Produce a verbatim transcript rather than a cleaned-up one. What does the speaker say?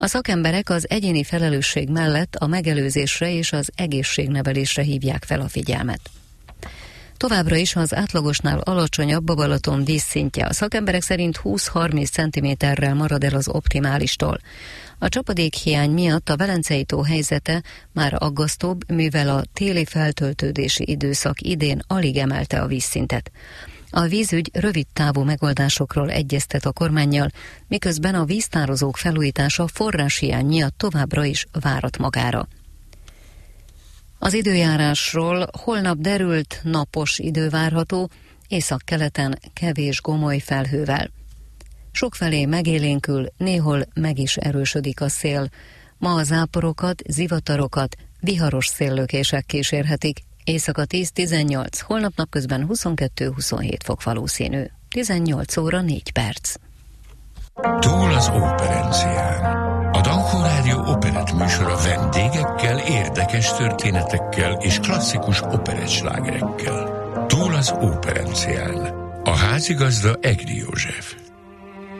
A szakemberek az egyéni felelősség mellett a megelőzésre és az egészségnevelésre hívják fel a figyelmet. Továbbra is az átlagosnál alacsonyabb a Balaton vízszintje. A szakemberek szerint húsz-harminc centiméterrel marad el az optimálistól. A csapadékhiány miatt a Velencei tó helyzete már aggasztóbb, mivel a téli feltöltődési időszak idén alig emelte a vízszintet. A vízügy rövid távú megoldásokról egyeztet a kormánnyal, miközben a víztározók felújítása forráshiány miatt továbbra is várat magára. Az időjárásról: holnap derült, napos idő várható, északkeleten kevés gomoly felhővel. Sokfelé megélénkül, néhol meg is erősödik a szél. Ma a záporokat, zivatarokat, viharos széllökések kísérhetik. Éjszaka tíz-tizennyolc, holnap napközben huszonkettő-huszonhét fok valószínű. tizennyolc óra négy perc. Túl az operencián. A Dankó Rádió operett műsora vendégekkel, érdekes történetekkel és klasszikus operettslágerekkel. Túl az operencián. A házigazda Egri József.